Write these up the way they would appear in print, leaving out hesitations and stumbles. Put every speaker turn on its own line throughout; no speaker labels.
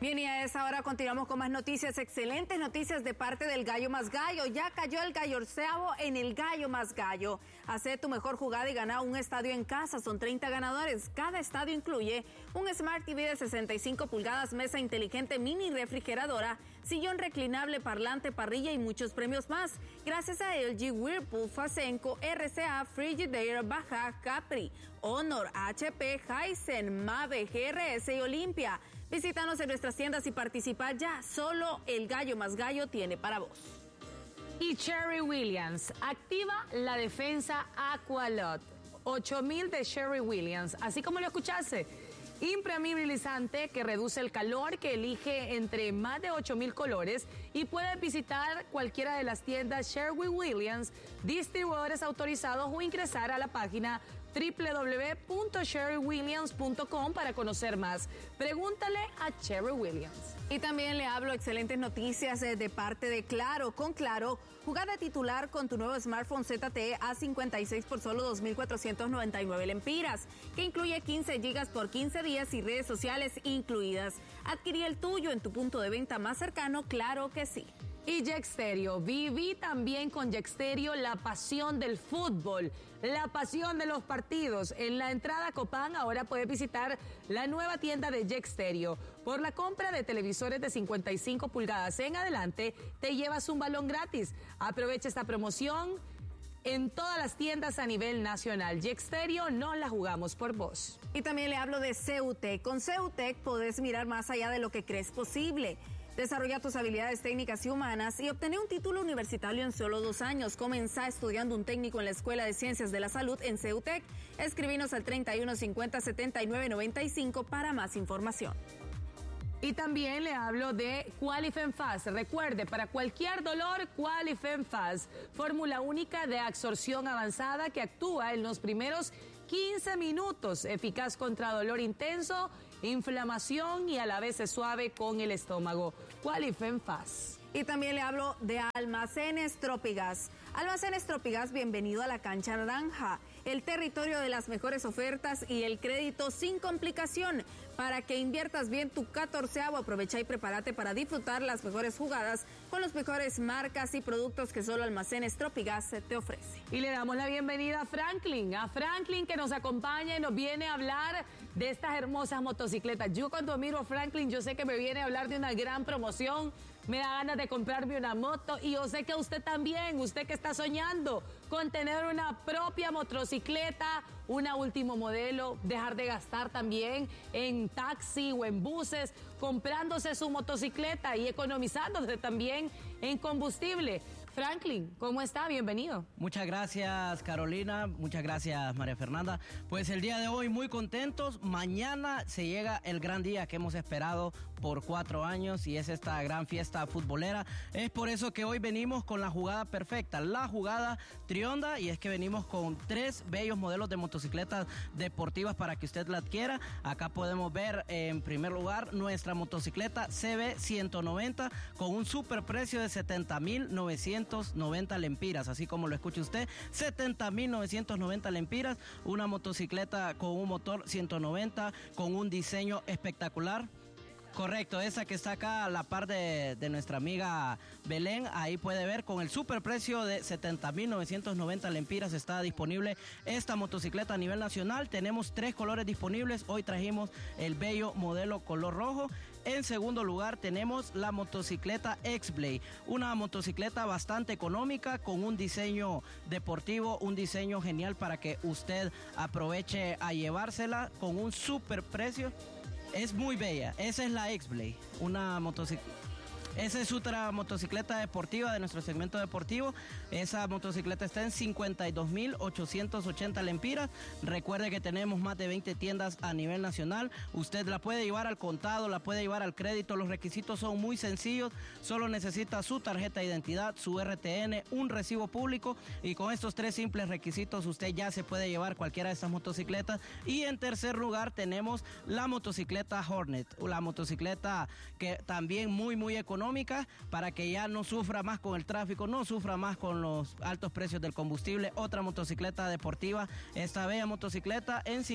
Bien, y a esa hora continuamos con más noticias, excelentes noticias de parte del Gallo Más Gallo. Ya cayó el Gallorceavo en el Gallo Más Gallo. Hacé tu mejor jugada y gana un estadio en casa. Son 30 ganadores. Cada estadio incluye un Smart TV de 65 pulgadas, mesa inteligente, mini refrigeradora, sillón reclinable, parlante, parrilla y muchos premios más. Gracias a LG, Whirlpool, Fasenco, RCA, Frigidaire, Baja, Capri, Honor, HP, Hisense, Mave, GRS y Olimpia. Visítanos en nuestras tiendas y participa ya. Solo el Gallo Más Gallo tiene para vos.
Y Sherwin Williams activa la defensa Aqualot. 8000 de Sherwin Williams, así como lo escuchaste. Impermeabilizante que reduce el calor, que elige entre más de 8000 colores, y puedes visitar cualquiera de las tiendas Sherwin Williams, distribuidores autorizados, o ingresar a la página www.sherwinwilliams.com para conocer más. Pregúntale a Sherwin Williams.
Y también le hablo excelentes noticias de parte de Claro. Con Claro, jugada titular con tu nuevo smartphone ZTE A56 por solo 2,499 lempiras, que incluye 15 gigas por 15 días y redes sociales incluidas. Adquirí el tuyo en tu punto de venta más cercano, claro que sí.
Y Jexterio, viví también con Jexterio la pasión del fútbol, la pasión de los partidos. En la entrada Copán ahora puedes visitar la nueva tienda de Jexterio. Por la compra de televisores de 55 pulgadas en adelante, te llevas un balón gratis. Aprovecha esta promoción en todas las tiendas a nivel nacional. Jexterio, no la jugamos por vos.
Y también le hablo de Ceutec. Con Ceutec podés mirar más allá de lo que crees posible. Desarrolla tus habilidades técnicas y humanas y obtener un título universitario en solo 2 años. Comenzá estudiando un técnico en la Escuela de Ciencias de la Salud en Ceutec. Escribinos al 3150-7995 para más información.
Y también le hablo de Qualifenfast. Recuerde, para cualquier dolor, Qualifenfast. Fórmula única de absorción avanzada que actúa en los primeros 15 minutos, eficaz contra dolor intenso, inflamación y a la vez es suave con el estómago. Qualifenfast.
Y también le hablo de Almacenes Tropigas. Almacenes Tropigas, bienvenido a la cancha naranja, el territorio de las mejores ofertas y el crédito sin complicación. Para que inviertas bien tu 14avo, aprovecha y prepárate para disfrutar las mejores jugadas con las mejores marcas y productos que solo Almacenes Tropigas te ofrece.
Y le damos la bienvenida a Franklin que nos acompaña y nos viene a hablar de estas hermosas motocicletas. Yo cuando miro a Franklin, yo sé que me viene a hablar de una gran promoción. Me da ganas de comprarme una moto y yo sé que usted también, usted que está soñando con tener una propia motocicleta, una último modelo, dejar de gastar también en taxi o en buses, comprándose su motocicleta y economizándose también en combustible. Franklin, ¿cómo está? Bienvenido.
Muchas gracias, Carolina. Muchas gracias, María Fernanda. Pues el día de hoy muy contentos. Mañana se llega el gran día que hemos esperado por 4 años y es esta gran fiesta futbolera. Es por eso que hoy venimos con la jugada perfecta, la jugada Trionda, y es que venimos con 3 bellos modelos de motocicletas deportivas para que usted la adquiera. Acá podemos ver en primer lugar nuestra motocicleta CB190 con un super precio de 70,990 lempiras, así como lo escucha usted, 70,990 lempiras, una motocicleta con un motor 190, con un diseño espectacular. Correcto, esa que está acá a la par de nuestra amiga Belén, ahí puede ver con el superprecio de 70,990 lempiras está disponible esta motocicleta a nivel nacional. Tenemos 3 colores disponibles, hoy trajimos el bello modelo color rojo. En segundo lugar tenemos la motocicleta X-Blade, una motocicleta bastante económica con un diseño deportivo, un diseño genial para que usted aproveche a llevársela con un superprecio. Es muy bella, esa es la X-Blade, una motocicleta. Esa es otra motocicleta deportiva de nuestro segmento deportivo. Esa motocicleta está en 52,880 lempiras. Recuerde que tenemos más de 20 tiendas a nivel nacional. Usted la puede llevar al contado, la puede llevar al crédito. Los requisitos son muy sencillos. Solo necesita su tarjeta de identidad, su RTN, un recibo público. Y con estos 3 simples requisitos usted ya se puede llevar cualquiera de estas motocicletas. Y en tercer lugar tenemos la motocicleta Hornet. La motocicleta que también muy económica económicas para que ya no sufra más con el tráfico, no sufra más con los altos precios del combustible. Otra motocicleta deportiva, esta bella motocicleta en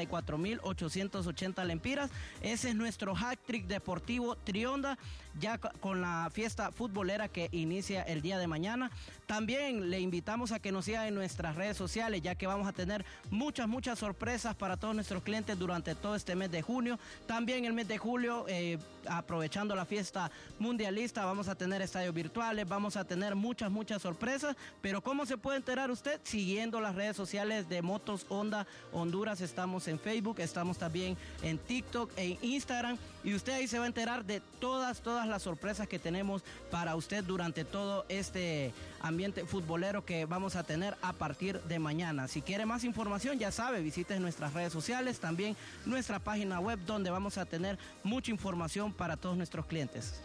54,880 lempiras. Ese es nuestro hat-trick deportivo Trionda, ya con la fiesta futbolera que inicia el día de mañana. También le invitamos a que nos sigan en nuestras redes sociales, ya que vamos a tener muchas sorpresas para todos nuestros clientes durante todo este mes de junio. También el mes de julio, aprovechando la fiesta mundialista, vamos a tener estadios virtuales, vamos a tener muchas sorpresas. Pero ¿cómo se puede enterar usted? Siguiendo las redes sociales de Motos Honda Honduras. Estamos en Facebook, estamos también en TikTok, en Instagram, y usted ahí se va a enterar de todas las sorpresas que tenemos para usted durante todo este ambiente futbolero que vamos a tener a partir de mañana. Si quiere más información, ya sabe, visite nuestras redes sociales, también nuestra página web, donde vamos a tener mucha información para todos nuestros clientes.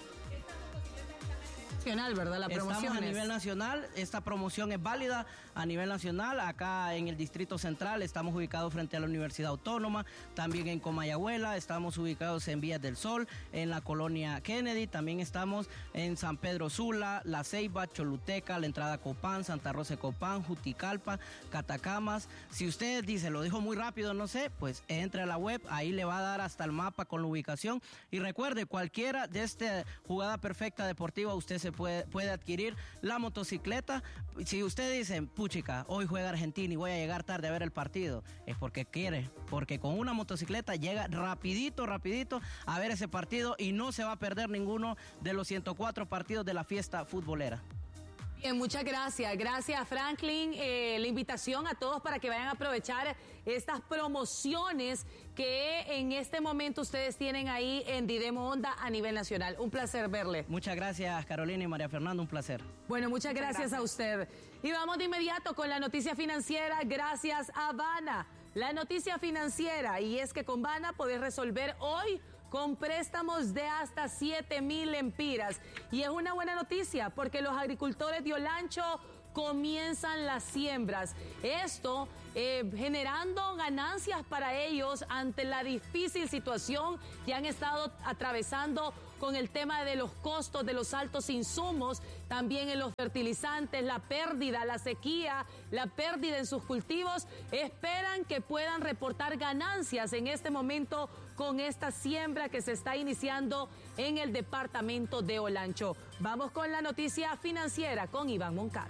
¿Verdad? La promoción
estamos a nivel nacional, esta promoción es válida a nivel nacional. Acá en el Distrito Central estamos ubicados frente a la Universidad Autónoma, también en Comayagüela, estamos ubicados en Vías del Sol, en la colonia Kennedy, también estamos en San Pedro Sula, La Ceiba, Choluteca, la entrada Copán, Santa Rosa de Copán, Juticalpa, Catacamas. Si usted dice, lo dijo muy rápido, no sé, pues entre a la web, ahí le va a dar hasta el mapa con la ubicación. Y recuerde, cualquiera de esta jugada perfecta deportiva, usted se puede adquirir la motocicleta. Si usted dice, puchica, hoy juega Argentina y voy a llegar tarde a ver el partido, es porque quiere, porque con una motocicleta llega rapidito a ver ese partido y no se va a perder ninguno de los 104 partidos de la fiesta futbolera.
Bien, muchas gracias. Gracias, Franklin. La invitación a todos para que vayan a aprovechar estas promociones que en este momento ustedes tienen ahí en Didemo Honda a nivel nacional. Un placer verle.
Muchas gracias, Carolina y María Fernanda, un placer.
Bueno, muchas gracias a usted. Y vamos de inmediato con la noticia financiera, gracias a Bana. La noticia financiera, y es que con Bana podés resolver hoy con préstamos de hasta 7,000 lempiras. Y es una buena noticia porque los agricultores de Olancho comienzan las siembras. Esto generando ganancias para ellos ante la difícil situación que han estado atravesando con el tema de los costos de los altos insumos, también en los fertilizantes, la pérdida, la sequía, la pérdida en sus cultivos. Esperan que puedan reportar ganancias en este momento con esta siembra que se está iniciando en el departamento de Olancho. Vamos con la noticia financiera con Iván Moncada.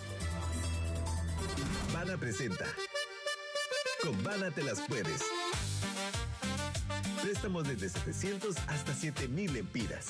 Bana presenta. Con Bana te las puedes. Préstamos desde 700 hasta 7,000 lempiras.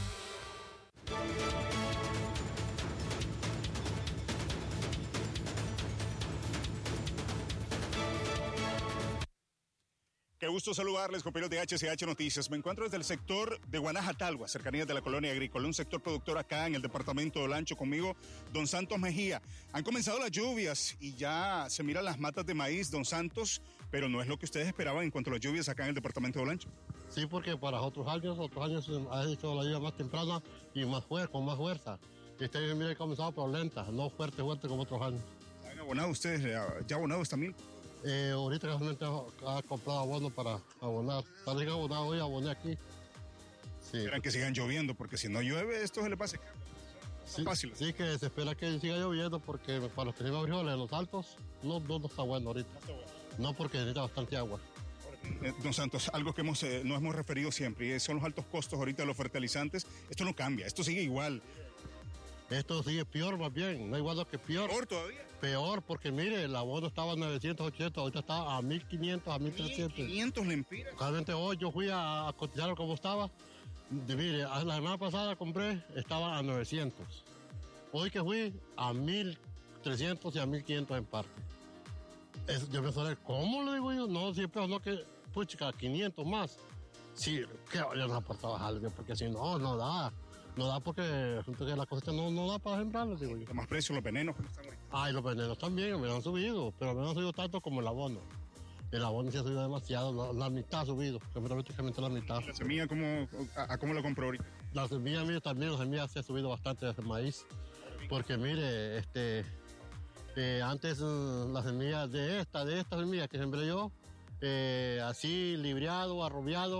Qué gusto saludarles, compañeros de HCH Noticias. Me encuentro desde el sector de Guanajatalgua, cercanías de la colonia agrícola, un sector productor acá en el departamento de Olancho. Conmigo, don Santos Mejía. Han comenzado las lluvias y ya se miran las matas de maíz, don Santos, pero no es lo que ustedes esperaban en cuanto a las lluvias acá en el departamento de Olancho.
Sí, porque para otros años ha hecho la lluvia más temprana y con más fuerza. Este año, mira, ha comenzado pero lenta, no fuerte como otros años.
¿Han abonado ustedes, ya abonado esta milpa?
Ahorita realmente ha comprado abono para abonar. Parece que ha abonado hoy, aboné aquí. Sí.
Esperan que sigan lloviendo, porque si no llueve, esto se le pase.
Sí,
fácil.
Sí, que se espera que siga lloviendo, porque para los que llevan frijoles en los altos, no está bueno ahorita. No está bueno. No, porque necesita bastante agua.
Don Santos, algo que nos hemos referido siempre, y son los altos costos ahorita de los fertilizantes. Esto no cambia, esto sigue igual.
Esto sigue peor más bien, no igual que peor.
¿Peor todavía?
Peor, porque mire, el abono estaba a 980, ahorita está a 1,500, a 1,300.
1,500 lempiras.
Realmente hoy yo fui a cotizar como estaba. Mire, la semana pasada compré, estaba a 900. Hoy que fui a 1,300 y a 1,500 en parte. Yo me suena, ¿cómo le digo yo? No, siempre no que, puchica, 500 más. Sí, que yo no aportaba bajarle, porque si no, no da. No da porque la cosecha no da para sembrarlo, digo yo.
Más precio, los venenos.
Ay, los venenos también, me han subido, pero no han subido tanto como el abono. El abono sí ha subido demasiado, la mitad ha subido, prácticamente la mitad.
¿La semilla cómo la compró ahorita?
La semilla mía también, la semilla sí ha subido bastante de maíz. Porque mire, antes la semilla de esta semilla que sembré yo, así libriado, arrobiado,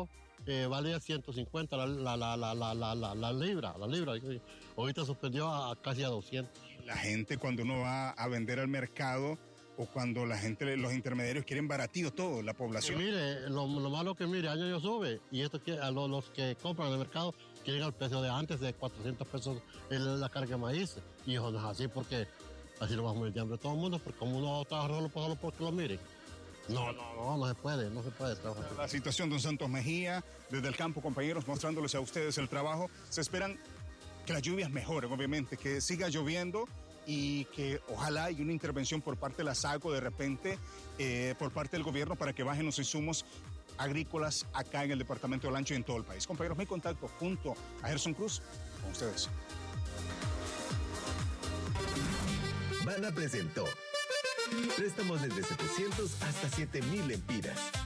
valía 150 la libra. Ahorita suspendió a casi a 200.
La gente cuando uno va a vender al mercado o cuando la gente, los intermediarios quieren baratío todo, la población.
Y mire, lo malo que mire, año sube y esto que a los que compran en el mercado quieren al precio de antes de 400 pesos en la carga de maíz. Y eso no es así porque así lo va a morir de hambre todo el mundo, porque como uno trabaja solo porque lo miren. No se puede trabajar.
La situación, don Santos Mejía, desde el campo, compañeros, mostrándoles a ustedes el trabajo. Se esperan que las lluvias mejoren, obviamente, que siga lloviendo y que ojalá haya una intervención por parte de la SACO de repente, por parte del gobierno para que bajen los insumos agrícolas acá en el departamento de Olancho y en todo el país. Compañeros, mi contacto junto a Gerson Cruz con ustedes.
Bana presentó préstamos desde 700 hasta 7,000 lempiras.